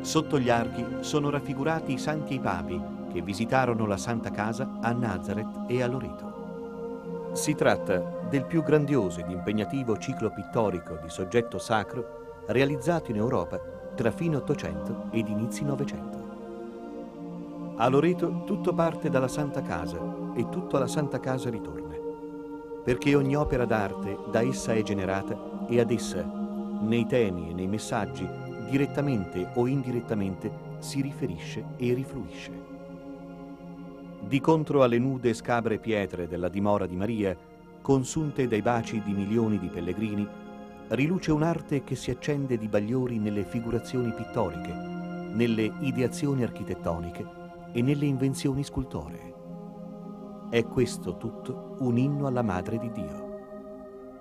Sotto gli archi sono raffigurati i santi e i papi che visitarono la Santa Casa a Nazareth e a Loreto. Si tratta del più grandioso ed impegnativo ciclo pittorico di soggetto sacro realizzato in Europa tra fine Ottocento ed inizi Novecento. A Loreto tutto parte dalla Santa Casa e tutto alla Santa Casa ritorna, perché ogni opera d'arte da essa è generata e ad essa, nei temi e nei messaggi, direttamente o indirettamente, si riferisce e rifluisce. Di contro alle nude e scabre pietre della dimora di Maria, consunte dai baci di milioni di pellegrini, riluce un'arte che si accende di bagliori nelle figurazioni pittoriche, nelle ideazioni architettoniche e nelle invenzioni scultoree. È questo tutto un inno alla Madre di Dio.